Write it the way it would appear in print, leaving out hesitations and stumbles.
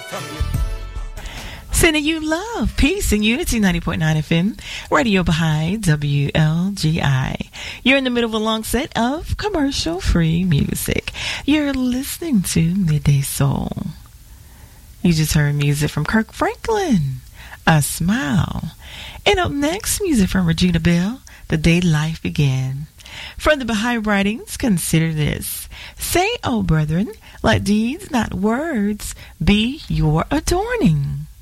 Sending you love, peace, and unity. 90.9 FM, Radio Baha'i, WLGI. You're in the middle of a long set of commercial-free music. You're listening to Midday Soul. You just heard music from Kirk Franklin, A Smile. And up next, music from Regina Bell, The Day Life Began. From the Baha'i writings, consider this. Say, O brethren, let deeds, not words, be your adorning.